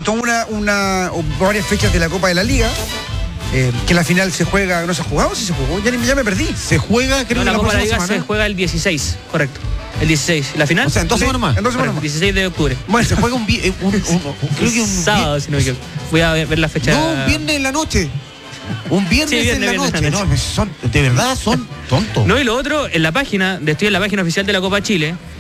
toda varias fechas de la Copa de la Liga. Que la final se juega, ¿no se ha jugado? ¿Sí se jugó? Ya me perdí. Se juega, creo que la Copa de la Liga semana se juega el 16, correcto. El 16. ¿La final? O sea, en 2 semanas más. En 2 semanas más. 16 de octubre. Bueno, se juega creo que un sábado, si no me equivoco. Voy a ver la fecha. No, un viernes en la noche. Un viernes, Sí, en la viernes noche. en la noche. No, de verdad son tontos. No, y lo otro, estoy en la página oficial de la Copa Chile.